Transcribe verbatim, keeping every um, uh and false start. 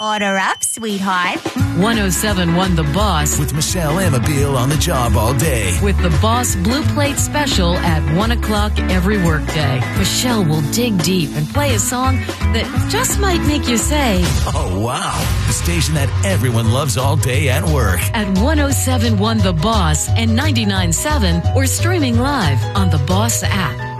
Order up, sweetheart. one oh seven point one The Boss. With Michelle Amabile on the job all day. With the Boss Blue Plate Special at one o'clock every workday. Michelle will dig deep and play a song that just might make you say, oh, wow. The station that everyone loves all day at work. At one oh seven point one The Boss and ninety-nine point seven or streaming live on the Boss app.